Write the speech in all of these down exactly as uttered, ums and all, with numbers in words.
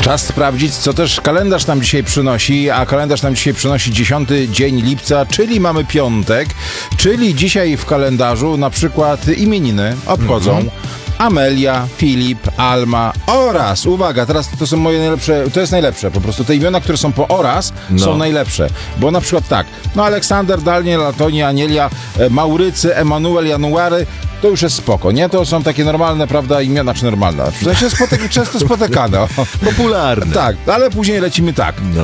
Czas sprawdzić, co też kalendarz nam dzisiaj przynosi, a kalendarz nam dzisiaj przynosi dziesiąty dzień lipca, czyli mamy piątek, czyli dzisiaj w kalendarzu na przykład imieniny obchodzą mhm. Amelia, Filip, Alma oraz, uwaga, teraz to są moje najlepsze, to jest najlepsze po prostu, te imiona, które są po oraz no. są najlepsze, bo na przykład tak, no Aleksander, Daniel, Antonia, Anielia, Maurycy, Emanuel, January, to już jest spoko, nie? To są takie normalne, prawda, imiona, czy normalne, w sensie spotyk- często spotykane. Popularne. Tak, ale później lecimy tak. No.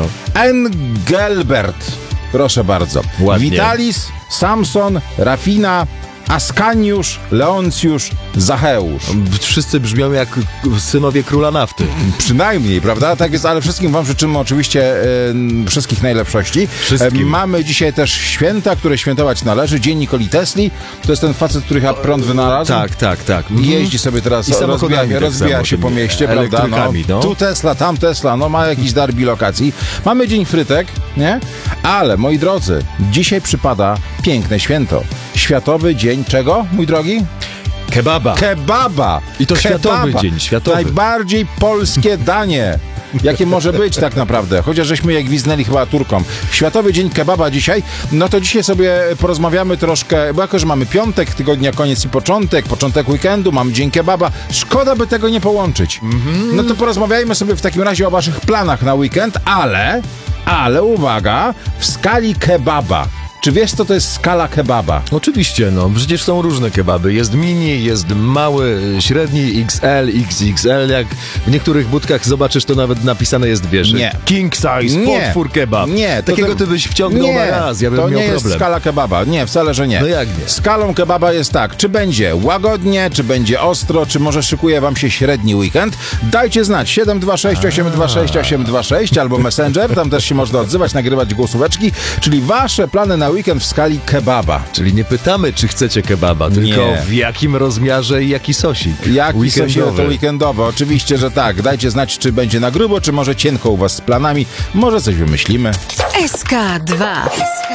Engelbert, proszę bardzo. Ładnie. Vitalis, Samson, Rafina, Askaniusz, Leoncjusz, Zacheusz. Wszyscy brzmią jak synowie króla nafty. Przynajmniej, prawda? Tak jest, ale wszystkim wam życzymy oczywiście e, wszystkich najlepszości. Wszystkim. E, mamy dzisiaj też święta, które świętować należy. Dzień Nikoli Tesli. To jest ten facet, który chyba prąd wynalazł. Tak, tak, tak. Jeździ sobie teraz, I rozbija, tak rozbija samo, się po mieście, prawda? elektrykami, no. Tu Tesla, tam Tesla, no ma jakiś dar bilokacji. Mamy Dzień Frytek, nie? Ale, moi drodzy, dzisiaj przypada piękne święto. Światowy Dzień czego, mój drogi? Kebaba. Kebaba. I to Kebaba. światowy dzień, światowy. Najbardziej polskie danie, jakie może być tak naprawdę. Chociaż żeśmy jak gwizdnęli chyba Turkom. Światowy Dzień Kebaba dzisiaj. No to dzisiaj sobie porozmawiamy troszkę, bo jako, że mamy piątek, tygodnia koniec i początek, początek weekendu, mamy Dzień Kebaba. Szkoda by tego nie połączyć. Mm-hmm. No to porozmawiajmy sobie w takim razie o waszych planach na weekend, ale, ale uwaga, w skali kebaba. Czy wiesz, co to jest skala kebaba? Oczywiście, no. Przecież są różne kebaby. Jest mini, jest mały, średni, X L, X X L. Jak w niektórych budkach zobaczysz, to nawet napisane jest, wiesz, nie. king size, nie. potwór kebab. Nie. Takiego to, ty byś wciągnął nie. na raz, ja bym to miał nie problem. jest skala kebaba. Nie, wcale, że nie. No jak nie? Skalą kebaba jest tak, czy będzie łagodnie, czy będzie ostro, czy może szykuje wam się średni weekend. Dajcie znać. siedem dwa sześć osiem dwa sześć osiem dwa sześć albo Messenger, tam też się można odzywać, nagrywać głosóweczki, czyli wasze plany na weekend w skali kebaba. Czyli nie pytamy, czy chcecie kebaba, tylko Nie. w jakim rozmiarze i jaki sosik. Jaki sosik to weekendowy? Oczywiście, że tak. Dajcie znać, czy będzie na grubo, czy może cienko u was z planami. Może coś wymyślimy. S K dwa.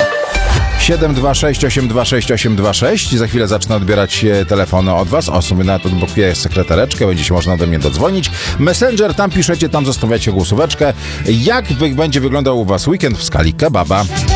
siedem dwa sześć osiem dwa sześć osiem dwa sześć. Za chwilę zacznę odbierać telefony od was. O, sobie nawet odblokuję sekretareczkę, będzie się można do mnie dodzwonić. Messenger, tam piszecie, tam zostawiacie głosóweczkę. Jak wy, będzie wyglądał u was weekend w skali kebaba?